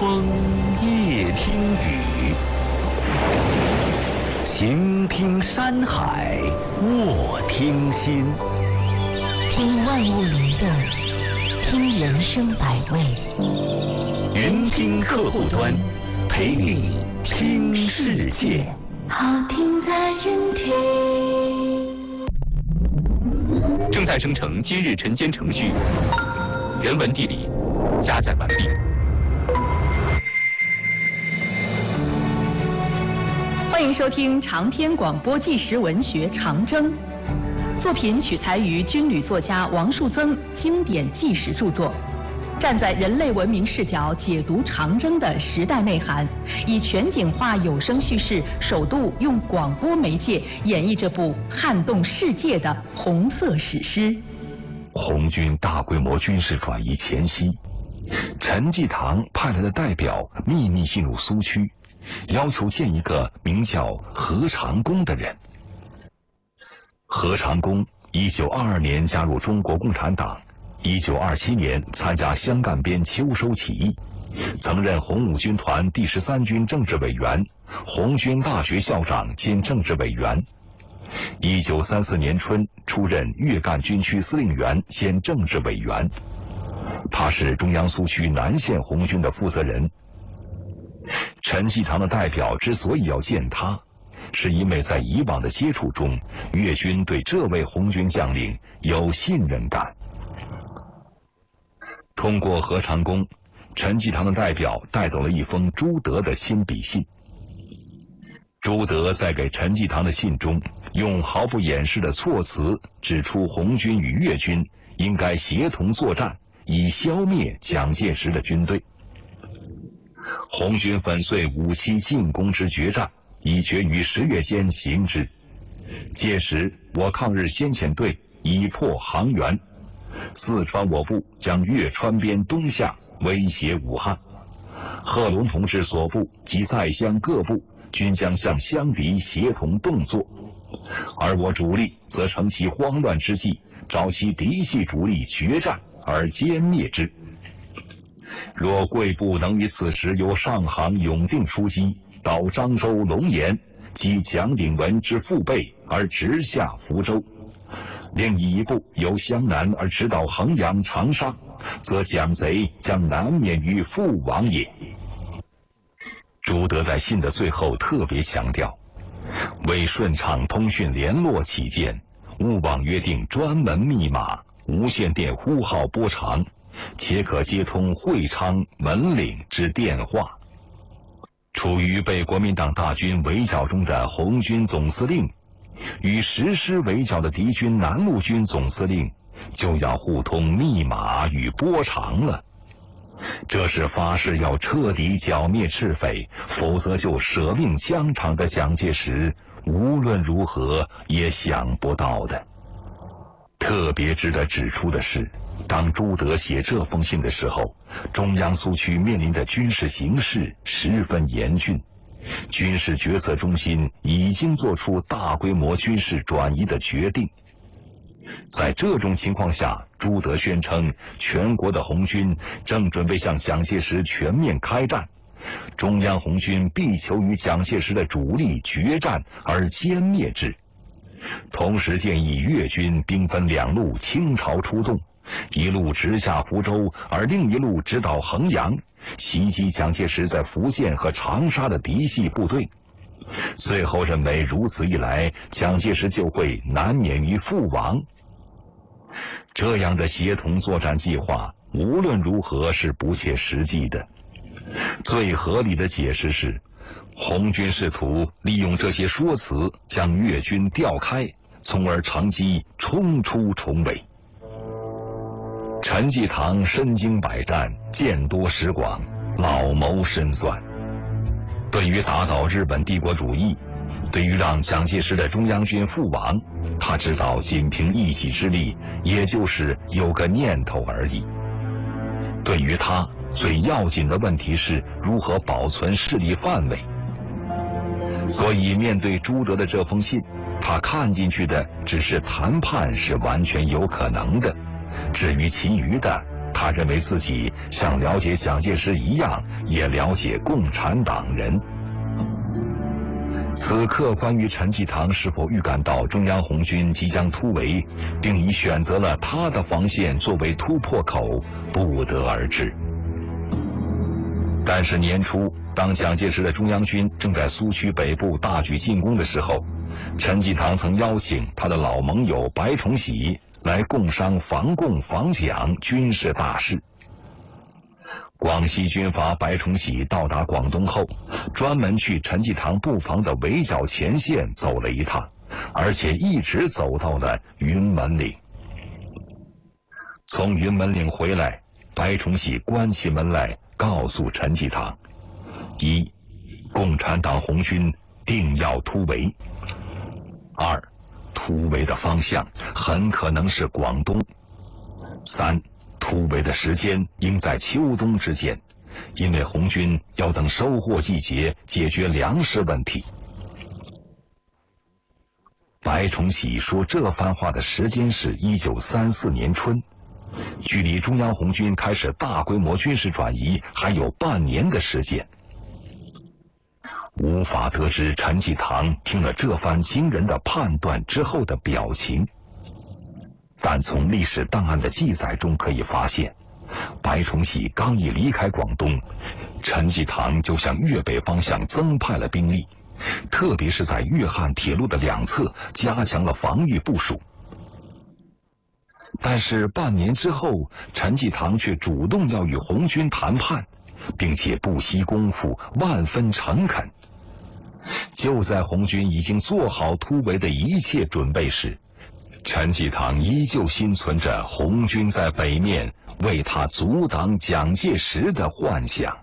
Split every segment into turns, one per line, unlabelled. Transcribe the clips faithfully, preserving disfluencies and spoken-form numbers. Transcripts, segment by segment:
风，夜听雨，行听山海，卧听心。
听万物灵动，听人生百味。
云听客户端，陪你听世界。
好听在云听。
正在生成今日晨间程序，人文地理加载完毕。
欢迎收听长篇广播纪实文学《长征》，作品取材于军旅作家王树增经典纪实著作，站在人类文明视角解读长征的时代内涵，以全景化有声叙事，首度用广播媒介演绎这部撼动世界的红色史诗。
红军大规模军事转移前夕，陈济棠派来的代表秘密进入苏区，要求见一个名叫何长工的人。何长工一九二二年加入中国共产党，一九二七年参加湘赣边秋收起义，曾任红五军团第十三军政治委员、红军大学校长兼政治委员。一九三四年春出任粤赣军区司令员兼政治委员。他是中央苏区南线红军的负责人。陈济棠的代表之所以要见他，是因为在以往的接触中，粤军对这位红军将领有信任感。通过何长工，陈济棠的代表带走了一封朱德的亲笔信。朱德在给陈济棠的信中，用毫不掩饰的措辞指出红军与粤军应该协同作战，以消灭蒋介石的军队。红军粉碎五七进攻之决战已决于十月间行之，届时我抗日先遣队已破杭源，四川我部将越川边东下，威胁武汉。贺龙同志所部及在湘各部均将向湘敌协同动作，而我主力则乘其慌乱之际，找其嫡系主力决战而歼灭之。若贵部能于此时由上杭永定出击，到漳州龙岩及蒋鼎文之父辈而直下福州，另以一部由湘南而直捣衡阳、长沙，则蒋贼将难免于覆亡也。朱德在信的最后特别强调，为顺畅通讯联络起见，勿忘约定专门密码、无线电呼号波长，且可接通会昌、文岭之电话。处于被国民党大军围剿中的红军总司令，与实施围剿的敌军南路军总司令，就要互通密码与波长了。这是发誓要彻底剿灭赤匪，否则就舍命疆场的蒋介石无论如何也想不到的。特别值得指出的是，当朱德写这封信的时候，中央苏区面临的军事形势十分严峻，军事决策中心已经做出大规模军事转移的决定。在这种情况下，朱德宣称全国的红军正准备向蒋介石全面开战，中央红军必求与蒋介石的主力决战而歼灭之。同时建议粤军兵分两路倾巢出动，一路直下福州，而另一路直捣衡阳，袭击蒋介石在福建和长沙的嫡系部队。最后认为如此一来，蒋介石就会难免于覆亡。这样的协同作战计划无论如何是不切实际的。最合理的解释是，红军试图利用这些说辞将粤军调开，从而乘机冲出重围。陈济棠身经百战，见多识广，老谋深算。对于打倒日本帝国主义，对于让蒋介石的中央军覆亡，他知道仅凭一己之力，也就是有个念头而已。对于他最要紧的问题是如何保存势力范围。所以面对朱德的这封信，他看进去的只是谈判是完全有可能的，至于其余的他认为自己像了解蒋介石一样，也了解共产党人。此刻，关于陈济棠是否预感到中央红军即将突围，并已选择了他的防线作为突破口，不得而知。但是年初，当蒋介石的中央军正在苏区北部大举进攻的时候，陈济棠曾邀请他的老盟友白崇禧来共商防共防蒋军事大事。广西军阀白崇禧到达广东后，专门去陈济棠布防的围剿前线走了一趟，而且一直走到了云门岭。从云门岭回来，白崇禧关起门来告诉陈济棠：一，共产党红军定要突围；二，突围的方向很可能是广东；三，突围的时间应在秋冬之间，因为红军要等收获季节解决粮食问题。白崇禧说这番话的时间是一九三四年春，距离中央红军开始大规模军事转移还有半年的时间。无法得知陈济棠听了这番惊人的判断之后的表情，但从历史档案的记载中可以发现，白崇禧刚一离开广东，陈济棠就向粤北方向增派了兵力，特别是在粤汉铁路的两侧加强了防御部署。但是半年之后，陈济棠却主动要与红军谈判，并且不惜功夫，万分诚恳。就在红军已经做好突围的一切准备时，陈济棠依旧心存着红军在北面为他阻挡蒋介石的幻想。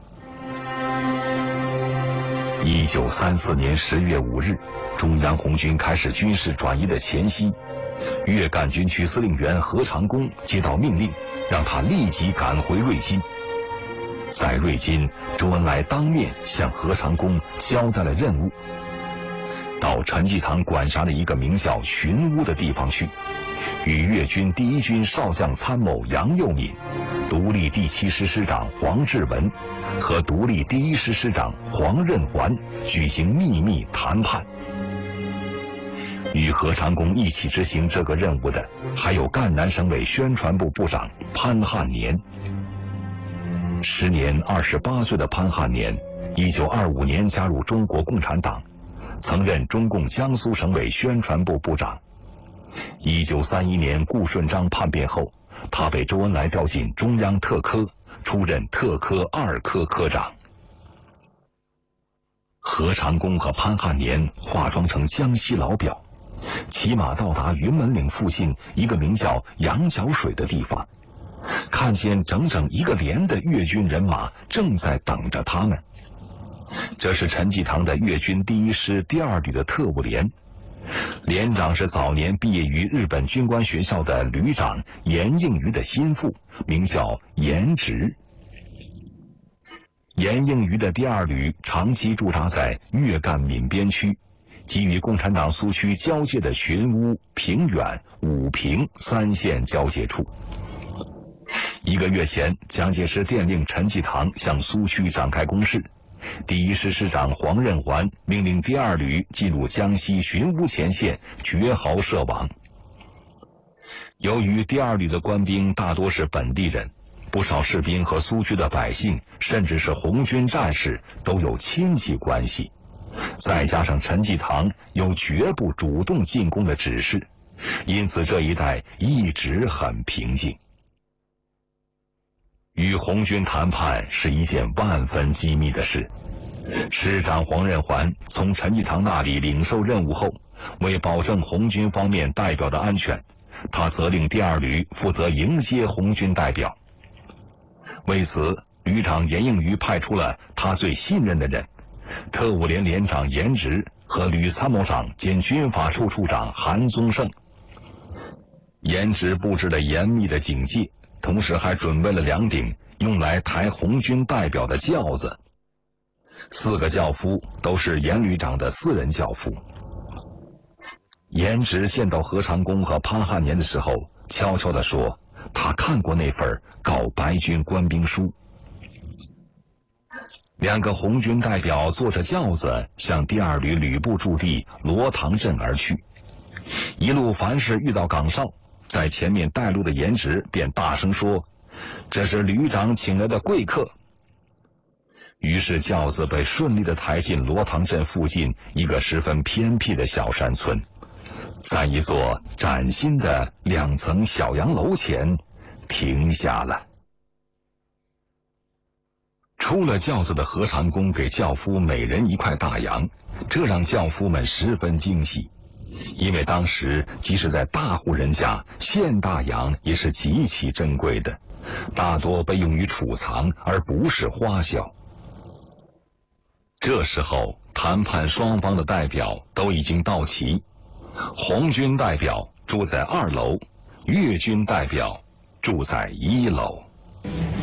一九三四年十月五日，中央红军开始军事转移的前夕，粤赣军区司令员何长工接到命令，让他立即赶回瑞金。在瑞金，周恩来当面向何长工交代了任务，到陈济棠管辖的一个名叫寻乌的地方去，与粤军第一军少将参谋杨佑敏、独立第七师师长黄志文和独立第一师师长黄任环举行秘密谈判。与何长工一起执行这个任务的还有赣南省委宣传部部长潘汉年。时年二十八岁的潘汉年，一九二五年加入中国共产党，曾任中共江苏省委宣传部部长。一九三一年顾顺章叛变后，他被周恩来调进中央特科，出任特科二科科长。何长工和潘汉年化妆成江西老表，骑马到达云门岭附近一个名叫羊角水的地方，看见整整一个连的粤军人马正在等着他们。这是陈济棠的粤军第一师第二旅的特务连，连长是早年毕业于日本军官学校的旅长严应余的心腹，名叫严直。严应余的第二旅长期驻扎在粤赣闽边区，即与共产党苏区交界的寻乌、平远、武平三县交界处。一个月前，蒋介石电令陈济棠向苏区展开攻势，第一师师长黄任环命令第二旅进入江西寻乌前线，绝壕设网。由于第二旅的官兵大多是本地人，不少士兵和苏区的百姓，甚至是红军战士都有亲戚关系，再加上陈济棠有绝不主动进攻的指示，因此这一带一直很平静。与红军谈判是一件万分机密的事。师长黄任环从陈济棠那里领受任务后，为保证红军方面代表的安全，他责令第二旅负责迎接红军代表。为此，旅长严应余派出了他最信任的人，特务连连长严直和旅参谋长兼军法处处长韩宗盛。严直布置了严密的警戒，同时还准备了两顶用来抬红军代表的轿子，四个轿夫都是严旅长的私人轿夫。严直见到何长工和潘汉年的时候，悄悄地说：“ 他看过那份告白军官兵书。两个红军代表坐着轿子向第二旅旅部驻地罗塘镇而去，一路凡是遇到岗哨，在前面带路的颜值便大声说：“这是旅长请来的贵客。”于是轿子被顺利地抬进罗塘镇附近一个十分偏僻的小山村，在一座崭新的两层小洋楼前停下了。出了轿子的何长工给轿夫每人一块大洋，这让轿夫们十分惊喜，因为当时即使在大户人家，现大洋也是极其珍贵的，大多被用于储藏，而不是花销。这时候，谈判双方的代表都已经到齐，红军代表住在二楼，粤军代表住在一楼。